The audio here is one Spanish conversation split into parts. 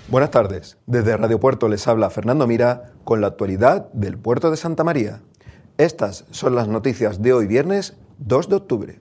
Buenas tardes. Desde Radio Puerto les habla Fernando Mira con la actualidad del puerto de Santa María. Estas son las noticias de hoy viernes 2 de octubre.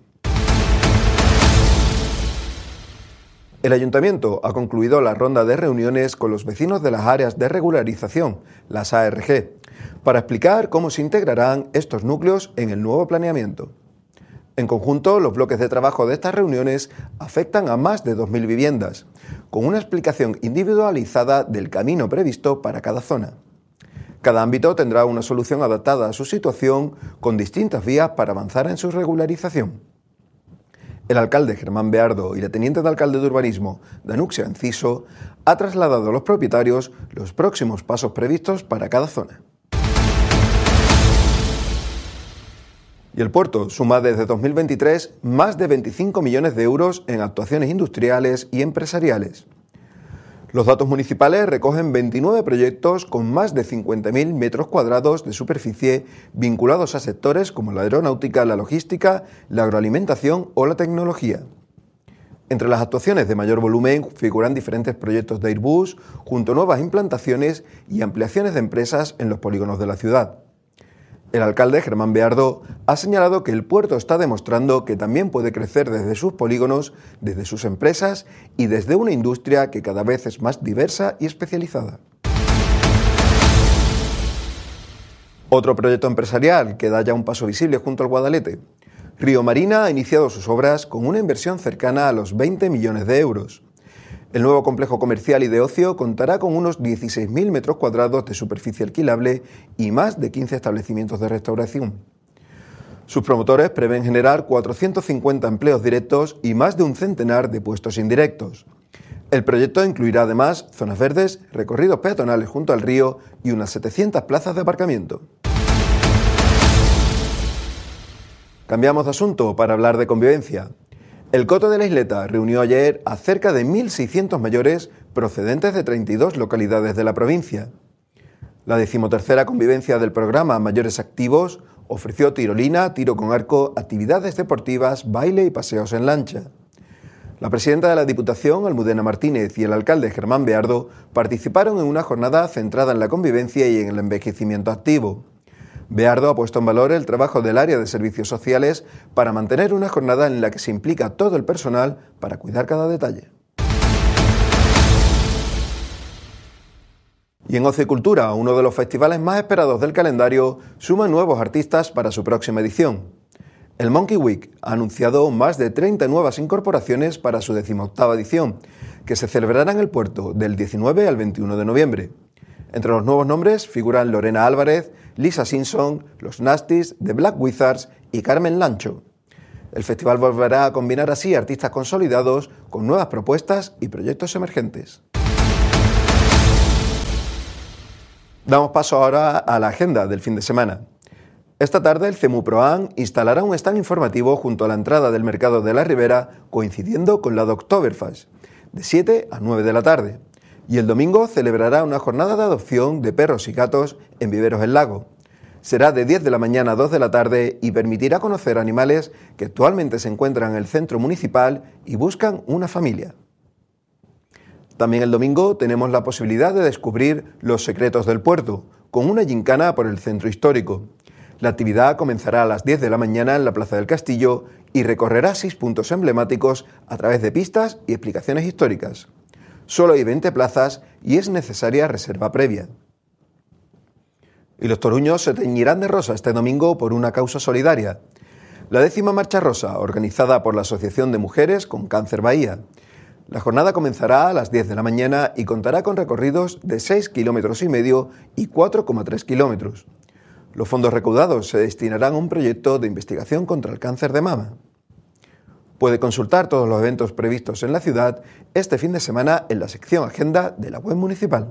El Ayuntamiento ha concluido la ronda de reuniones con los vecinos de las áreas de regularización, las ARG, para explicar cómo se integrarán estos núcleos en el nuevo planeamiento. En conjunto, los bloques de trabajo de estas reuniones afectan a más de 2.000 viviendas, con una explicación individualizada del camino previsto para cada zona. Cada ámbito tendrá una solución adaptada a su situación, con distintas vías para avanzar en su regularización. El alcalde Germán Beardo y la teniente de alcalde de urbanismo, Danuxia Enciso, ha trasladado a los propietarios los próximos pasos previstos para cada zona. Y el puerto suma desde 2023 más de 25 millones de euros en actuaciones industriales y empresariales. Los datos municipales recogen 29 proyectos con más de 50.000 metros cuadrados de superficie vinculados a sectores como la aeronáutica, la logística, la agroalimentación o la tecnología. Entre las actuaciones de mayor volumen figuran diferentes proyectos de Airbus, junto a nuevas implantaciones y ampliaciones de empresas en los polígonos de la ciudad. El alcalde Germán Beardo ha señalado que el puerto está demostrando que también puede crecer desde sus polígonos, desde sus empresas y desde una industria que cada vez es más diversa y especializada. Otro proyecto empresarial que da ya un paso visible junto al Guadalete. Río Marina ha iniciado sus obras con una inversión cercana a los 20 millones de euros. El nuevo complejo comercial y de ocio contará con unos 16.000 metros cuadrados de superficie alquilable y más de 15 establecimientos de restauración. Sus promotores prevén generar 450 empleos directos y más de un centenar de puestos indirectos. El proyecto incluirá además zonas verdes, recorridos peatonales junto al río y unas 700 plazas de aparcamiento. Cambiamos de asunto para hablar de convivencia. El Coto de la Isleta reunió ayer a cerca de 1.600 mayores procedentes de 32 localidades de la provincia. La 13ª convivencia del programa Mayores Activos ofreció tirolina, tiro con arco, actividades deportivas, baile y paseos en lancha. La presidenta de la Diputación, Almudena Martínez, y el alcalde Germán Beardo participaron en una jornada centrada en la convivencia y en el envejecimiento activo. Beardo ha puesto en valor el trabajo del área de servicios sociales para mantener una jornada en la que se implica todo el personal para cuidar cada detalle. Y en Ocio y Cultura, uno de los festivales más esperados del calendario, suma nuevos artistas para su próxima edición. El Monkey Week ha anunciado más de 30 nuevas incorporaciones para su 18ª edición, que se celebrará en el puerto del 19 al 21 de noviembre. Entre los nuevos nombres figuran Lorena Álvarez, Lisa Simpson, Los Nasties, The Black Wizards y Carmen Lancho. El festival volverá a combinar así artistas consolidados con nuevas propuestas y proyectos emergentes. Damos paso ahora a la agenda del fin de semana. Esta tarde el CEMUPROAN instalará un stand informativo junto a la entrada del Mercado de la Ribera, coincidiendo con la de Oktoberfest, de 7 a 9 de la tarde. Y el domingo celebrará una jornada de adopción de perros y gatos en Viveros El Lago. Será de 10 de la mañana a 2 de la tarde y permitirá conocer animales que actualmente se encuentran en el centro municipal y buscan una familia. También el domingo tenemos la posibilidad de descubrir los secretos del puerto, con una gincana por el centro histórico. La actividad comenzará a las 10 de la mañana en la Plaza del Castillo y recorrerá 6 puntos emblemáticos a través de pistas y explicaciones históricas. Solo hay 20 plazas y es necesaria reserva previa. Y los toruños se teñirán de rosa este domingo por una causa solidaria. La 10ª Marcha Rosa, organizada por la Asociación de Mujeres con Cáncer Bahía. La jornada comenzará a las 10 de la mañana y contará con recorridos de 6,5 kilómetros y 4,3 kilómetros. Los fondos recaudados se destinarán a un proyecto de investigación contra el cáncer de mama. Puede consultar todos los eventos previstos en la ciudad este fin de semana en la sección Agenda de la web municipal.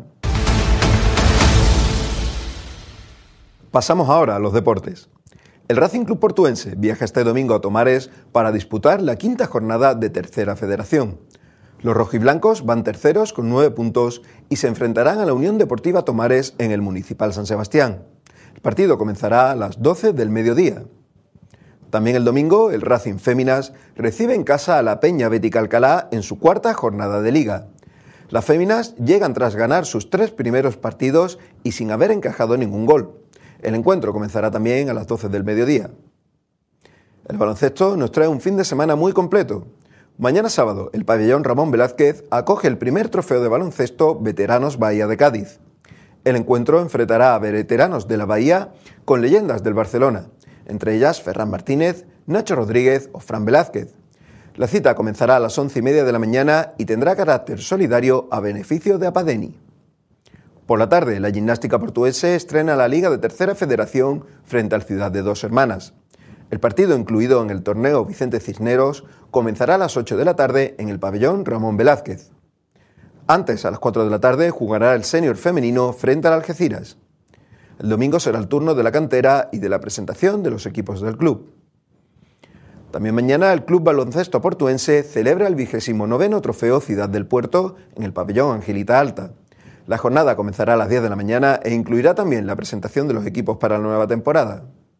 Pasamos ahora a los deportes. El Racing Club Portuense viaja este domingo a Tomares para disputar la 5ª jornada de Tercera Federación. Los rojiblancos van terceros con 9 puntos y se enfrentarán a la Unión Deportiva Tomares en el Municipal San Sebastián. El partido comenzará a las 12 del mediodía. También el domingo, el Racing Féminas recibe en casa a la Peña Bética Alcalá en su 4ª jornada de Liga. Las féminas llegan tras ganar sus 3 primeros partidos y sin haber encajado ningún gol. El encuentro comenzará también a las 12 del mediodía. El baloncesto nos trae un fin de semana muy completo. Mañana sábado, el pabellón Ramón Velázquez acoge el primer trofeo de baloncesto Veteranos Bahía de Cádiz. El encuentro enfrentará a veteranos de la Bahía con leyendas del Barcelona, entre ellas Ferran Martínez, Nacho Rodríguez o Fran Velázquez. La cita comenzará a las 11:30 de la mañana y tendrá carácter solidario a beneficio de Apadeni. Por la tarde, la gimnástica portuense estrena la Liga de Tercera Federación frente al Ciudad de Dos Hermanas. El partido, incluido en el torneo Vicente Cisneros, comenzará a las 8 de la tarde en el pabellón Ramón Velázquez. Antes, a las 4 de la tarde, jugará el senior femenino frente al Algeciras. El domingo será el turno de la cantera y de la presentación de los equipos del club. También mañana el Club Baloncesto Portuense celebra el 29º Trofeo Ciudad del Puerto en el pabellón Angelita Alta. La jornada comenzará a las 10 de la mañana e incluirá también la presentación de los equipos para la nueva temporada.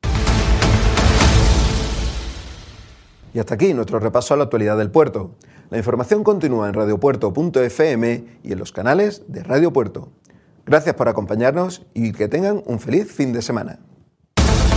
Y hasta aquí nuestro repaso a la actualidad del puerto. La información continúa en radiopuerto.fm y en los canales de Radio Puerto. Gracias por acompañarnos y que tengan un feliz fin de semana.